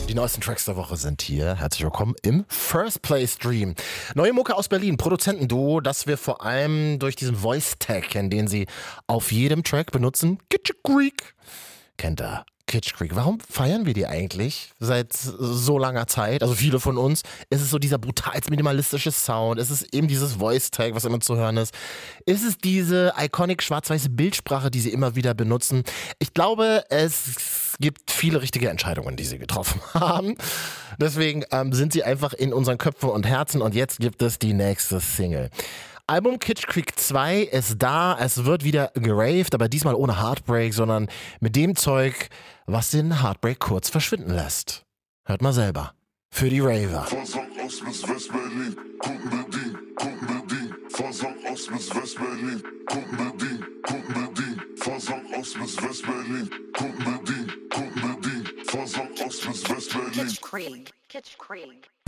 Die neuesten Tracks der Woche sind hier. Herzlich willkommen im First Play Stream. Neue Mucke aus Berlin, Produzentenduo, das wir vor allem durch diesen Voice-Tag kennen, den sie auf jedem Track benutzen. Kitsch Creek. Kennt ihr? Kitsch Creek. Warum feiern wir die eigentlich seit so langer Zeit? Also viele von uns. Ist es so dieser brutal minimalistische Sound? Ist es eben dieses Voice-Tag, was immer zu hören ist? Ist es diese iconic schwarz-weiße Bildsprache, die sie immer wieder benutzen? Ich glaube, es gibt viele richtige Entscheidungen, die sie getroffen haben. Deswegen sind sie einfach in unseren Köpfen und Herzen und jetzt gibt es die nächste Single. Album Kitsch Creek 2 ist da, es wird wieder geraved, aber diesmal ohne Heartbreak, sondern mit dem Zeug, was den Heartbreak kurz verschwinden lässt. Hört mal selber. Für die Raver. Fahrsack aus bis West-Berlin, Kundenbedien, Kundenbedien. Fahrsack aus bis West-Berlin, Kundenbedien, Kundenbedien. Fahrsack aus bis West-Berlin, Kundenbedien, Kundenbedien. Fahrsack aus bis West-Berlin. Kitsch Creek.